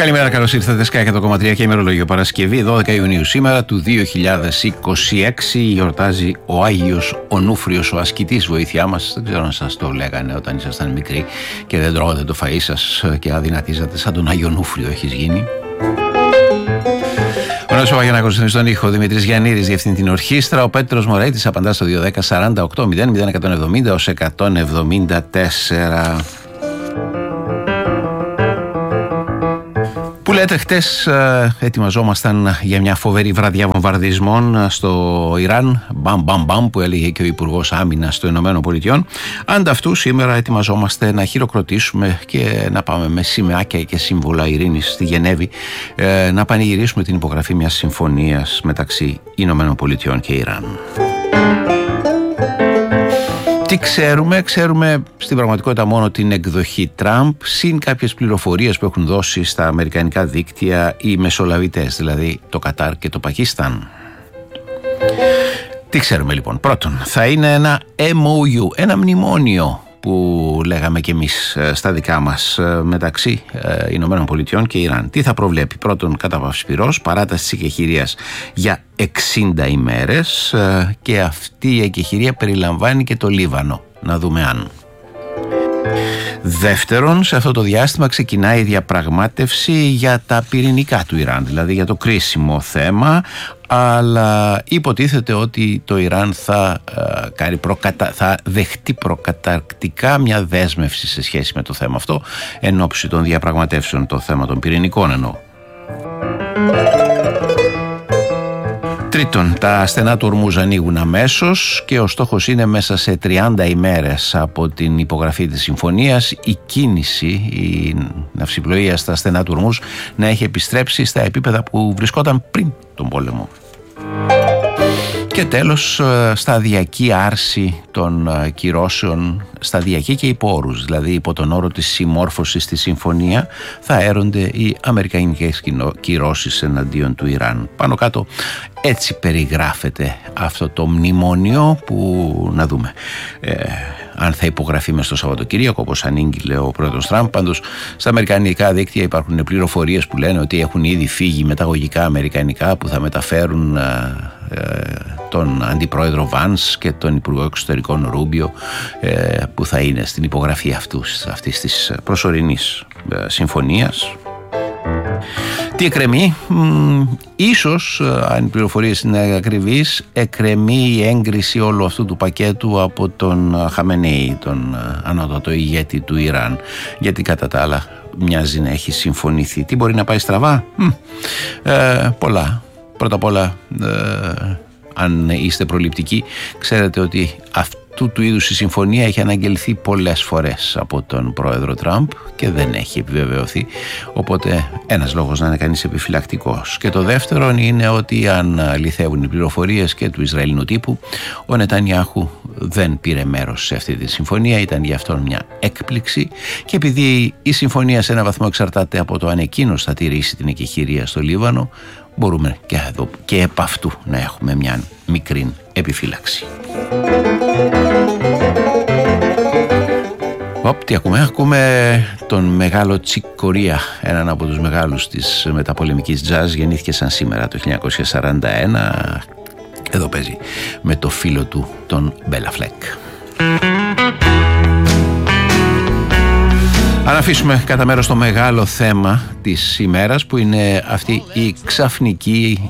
Καλημέρα, καλώς ήρθατε. Sky 100,3 και ημερολόγιο Παρασκευή, 12 Ιουνίου σήμερα του 2026. Γιορτάζει ο Άγιος Ονούφριος, ο ασκητής, βοήθειά μας. Δεν ξέρω αν σας το λέγανε όταν ήσασταν μικροί και δεν τρώγατε το φαΐ σας και αδυνατίζατε σαν τον Άγιο Ονούφριο έχεις γίνει. Ο Νέος Παπαγιαννάκος είναι στον ήχο, Δημήτρης Γιαννίδης διευθύνει την ορχήστρα, ο Πέτρος Μωραίτης απαντά στο 210 48 00 170 ως 174. Που λέτε, χτες ετοιμαζόμασταν για μια φοβερή βραδιά βομβαρδισμών στο Ιράν, μπαμ, που έλεγε και ο Υπουργός Άμυνας των Ηνωμένων Πολιτειών. Ανταυτού σήμερα ετοιμαζόμαστε να χειροκροτήσουμε και να πάμε με σημαίακια και σύμβολα ειρήνης στη Γενέβη, να πανηγυρίσουμε την υπογραφή μιας συμφωνίας μεταξύ Ηνωμένων Πολιτειών και Ιράν. Τι ξέρουμε στην πραγματικότητα μόνο την εκδοχή Τραμπ, συν κάποιες πληροφορίες που έχουν δώσει στα αμερικανικά δίκτυα οι μεσολαβητές, δηλαδή το Κατάρ και το Πακιστάν. Τι ξέρουμε λοιπόν? Πρώτον, θα είναι ένα MOU, ένα μνημόνιο που λέγαμε και εμείς στα δικά μας μεταξύ Ηνωμένων Πολιτειών και Ιράν. Τι θα προβλέπει? Πρώτον, κατάπαυση πυρός, παράταση της εκεχηρίας για 60 ημέρες και αυτή η εκεχηρία περιλαμβάνει και το Λίβανο. Να δούμε αν. Δεύτερον, σε αυτό το διάστημα ξεκινάει η διαπραγμάτευση για τα πυρηνικά του Ιράν, δηλαδή για το κρίσιμο θέμα, αλλά υποτίθεται ότι το Ιράν θα δεχτεί προκαταρκτικά μια δέσμευση σε σχέση με το θέμα αυτό, εν ώψη των διαπραγματεύσεων, το θέμα των πυρηνικών εννοώ. Τρίτον, τα στενά του Ορμούζ ανοίγουν αμέσως και ο στόχος είναι μέσα σε 30 ημέρες από την υπογραφή της συμφωνίας η κίνηση, η ναυσιπλοεία στα στενά του Ορμούζ να έχει επιστρέψει στα επίπεδα που βρισκόταν πριν τον πόλεμο. Και τέλος, σταδιακή άρση των κυρώσεων, σταδιακή και υπό όρους, δηλαδή υπό τον όρο της συμμόρφωσης στη συμφωνία θα έρονται οι αμερικανικές κυρώσεις εναντίον του Ιράν. Πάνω κάτω έτσι περιγράφεται αυτό το μνημόνιο που να δούμε αν θα υπογραφεί μες στο Σαββατοκύριακο όπως ανήγγειλε ο πρόεδρος Τραμπ. Πάντως στα αμερικανικά δίκτυα υπάρχουν πληροφορίες που λένε ότι έχουν ήδη φύγει μεταγωγικά αμερικανικά που θα μεταφέρουν τον αντιπρόεδρο Βάνς και τον υπουργό εξωτερικών Ρούμπιο που θα είναι στην υπογραφή αυτής της προσωρινής συμφωνίας. Τι εκκρεμεί? Ίσως, αν οι πληροφορίες είναι ακριβείς, εκκρεμεί η έγκριση όλου αυτού του πακέτου από τον Χαμενέι, τον ανώτατο ηγέτη του Ιράν, γιατί κατά τα άλλα μοιάζει να έχει συμφωνηθεί. Τι μπορεί να πάει στραβά? Πολλά. Πρώτα απ' όλα, αν είστε προληπτικοί, ξέρετε ότι αυτού του είδους η συμφωνία έχει αναγγελθεί πολλές φορές από τον πρόεδρο Τραμπ και δεν έχει επιβεβαιωθεί, οπότε ένας λόγος να είναι κανείς επιφυλακτικός. Και το δεύτερο είναι ότι αν αληθεύουν οι πληροφορίες και του Ισραηλινού τύπου, ο Νετανιάχου δεν πήρε μέρος σε αυτή τη συμφωνία, ήταν για αυτόν μια έκπληξη και επειδή η συμφωνία σε ένα βαθμό εξαρτάται από το αν εκείνος θα τηρήσει την εκεχηρία στο Λίβανο, μπορούμε και εδώ και επ' αυτού να έχουμε μια μικρή επιφύλαξη. Τι ακούμε τον μεγάλο Τσικ Κορία, έναν από τους μεγάλους της μεταπολεμικής τζαζ. Γεννήθηκε σαν σήμερα το 1941. Εδώ παίζει με το φίλο του τον Μπέλα Φλεκ. Αν αφήσουμε κατά μέρος το μεγάλο θέμα της ημέρας που είναι αυτή η ξαφνική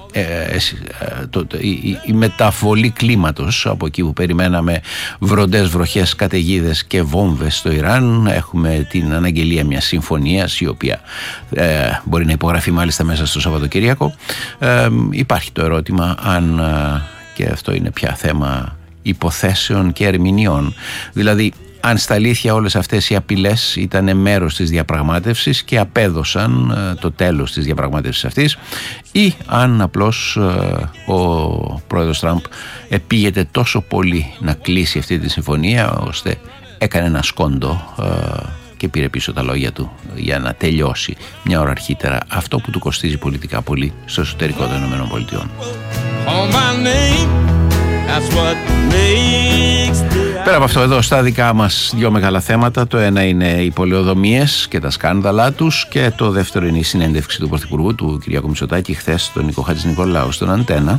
η μεταβολή κλίματος από εκεί που περιμέναμε βροντές, βροχές, καταιγίδες και βόμβες στο Ιράν, έχουμε την αναγγελία μιας συμφωνίας η οποία μπορεί να υπογραφεί μάλιστα μέσα στο Σαββατοκύριακο. Υπάρχει το ερώτημα αν και αυτό είναι πια θέμα υποθέσεων και ερμηνεών, δηλαδή αν στα αλήθεια όλες αυτές οι απειλές ήταν μέρος της διαπραγμάτευσης και απέδωσαν το τέλος της διαπραγμάτευσης αυτής, ή αν απλώς ο πρόεδρος Τραμπ επήγεται τόσο πολύ να κλείσει αυτή τη συμφωνία ώστε έκανε ένα σκόντο και πήρε πίσω τα λόγια του για να τελειώσει μια ώρα αρχίτερα αυτό που του κοστίζει πολιτικά πολύ στο εσωτερικό των ΗΠΑ. Πέρα από αυτό, εδώ στα δικά μας δύο μεγάλα θέματα. Το ένα είναι οι πολεοδομίες και τα σκάνδαλά τους, και το δεύτερο είναι η συνέντευξη του Πρωθυπουργού, του Κυριάκου Μητσοτάκη, χθες στον Νίκο Χατζηνικολάου στον Αντένα.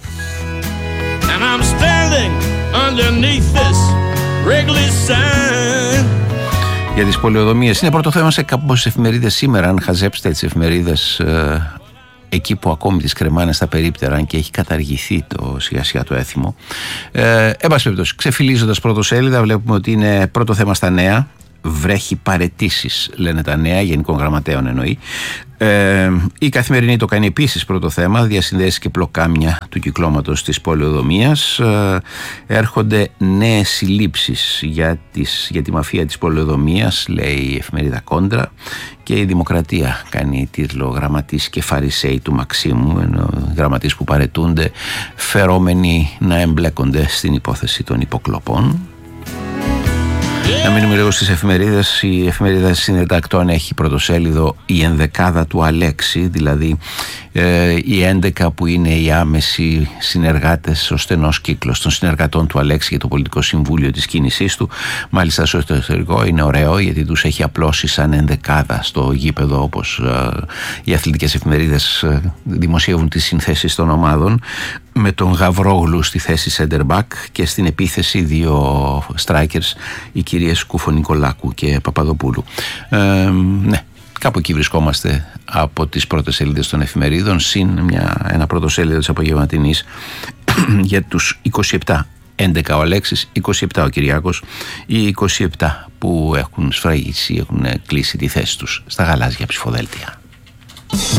Για τις πολεοδομίες είναι πρώτο θέμα σε κάποιες εφημερίδες σήμερα. Αν χαζέψετε τις εφημερίδες εκεί που ακόμη τις κρεμάνε στα περίπτερα, αν και έχει καταργηθεί το σιγά σιγά το έθιμο, εν πάση περιπτώσει, ξεφυλίζοντας πρωτοσέλιδα, βλέπουμε ότι είναι πρώτο θέμα στα νέα. Βρέχει παραιτήσεις, λένε τα νέα, γενικών γραμματέων εννοεί. Η Καθημερινή το κάνει επίσης πρώτο θέμα, διασυνδέσεις και πλοκάμια του κυκλώματος της πολεοδομίας. Έρχονται νέες συλλήψεις για τη μαφία της πολεοδομίας, λέει η εφημερίδα Κόντρα, και η Δημοκρατία κάνει τίτλο «Γραμματείς και Φαρισαίοι του Μαξίμου», ενώ γραμματείς που παραιτούνται φερόμενοι να εμπλέκονται στην υπόθεση των υποκλοπών. Να μείνουμε λίγο στις εφημερίδες. Η εφημερίδα Συνετακτών έχει πρωτοσέλιδο η ενδεκάδα του Αλέξη, δηλαδή οι 11 που είναι οι άμεσοι συνεργάτες, ο στενός κύκλος των συνεργατών του Αλέξη για το πολιτικό συμβούλιο της κίνησής του. Μάλιστα στο εσωτερικό είναι ωραίο, γιατί τους έχει απλώσει σαν ενδεκάδα στο γήπεδο, όπως οι αθλητικές εφημερίδες δημοσιεύουν τις συνθέσεις των ομάδων, με τον Γαβρόγλου στη θέση center back και στην επίθεση δύο strikers, οι κυρίες Κουφο-Νικολάκου και Παπαδοπούλου. Ναι, κάπου εκεί βρισκόμαστε από τις πρώτες σελίδες των εφημερίδων, συν ένα πρωτοσέλιδο της απογευματινής για τους 27. 11 ο Αλέξης, 27 ο Κυριάκος, οι 27 που έχουν σφραγίσει, έχουν κλείσει τη θέση τους στα γαλάζια ψηφοδέλτια.